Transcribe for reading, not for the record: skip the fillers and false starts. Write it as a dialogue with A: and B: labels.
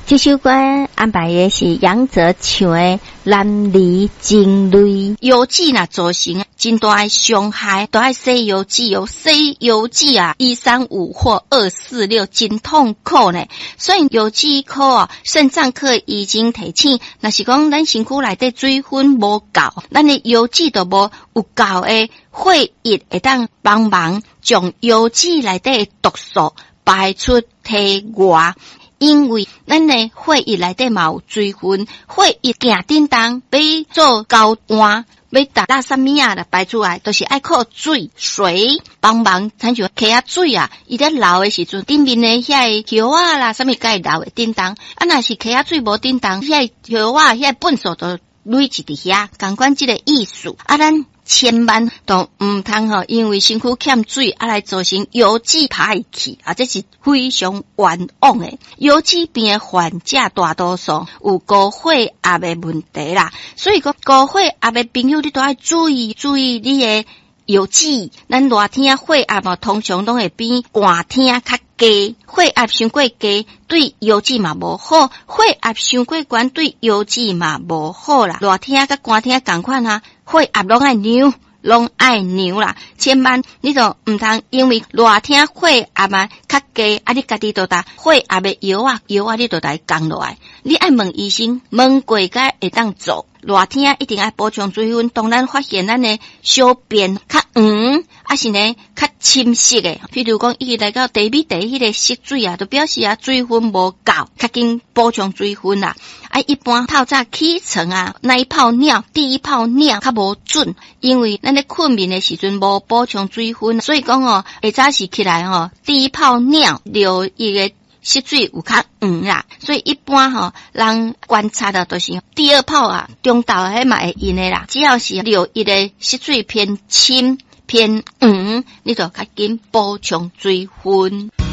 A: 这首歌安排的是杨泽唱的《男儿情泪》。
B: 药剂呐造成真大的伤害，都爱洗药剂哦，洗药剂啊135或246真痛苦呢。所以药剂科啊，肾脏科已经提醒，若是讲咱身躯内底水分无够，咱的药剂都无有够的血液会当帮忙将药剂内底的毒素排出体外。因为咱的血液内底嘛有水分，血液行叮当要做交换，要达什么啊来排出来，都是爱靠水帮忙。咱就溪啊水啊，伊在流的时阵，顶面的遐个叶啊啦，什么该流的叮当。啊，若是溪啊水无叮当，遐叶啊遐粪扫都累积伫遐，共款这个意思。啊，咱千万都唔通吼，因为身躯欠水啊来造成药剂排气啊，这是非常冤枉的。药剂病的患者大多数有高血压的问题啦，所以个高血压的朋友你都要注意你的药剂。咱热天血压嘛，通常拢会比寒天较低，血压伤过低对药剂嘛无好，血压伤过悬对药剂嘛无好啦。热天甲寒天同款啊，血压拢爱牛啦，千万你就唔通因为热天血压嘛较低，啊你家己就打血压的药啊你就来降落来。你爱问医生，问过该会当做。热天一定要补充水分，当咱发现咱的小便较黄，还是呢较深色的，譬如讲伊来到第二迄个色水啊，就表示啊水分无够，较紧补充水分啦。啊，一般透早起床啊，那一泡尿，第一泡尿较无准，因为咱咧困眠的时阵无补充水分，所以讲哦，下早时起来哦，第一泡尿流伊个色水有较黄啦，所以一般吼人观察的都是第二泡啊，中昼迄嘛会用的啦。只要是流伊个色水偏深偏黄，你就较紧补充水分。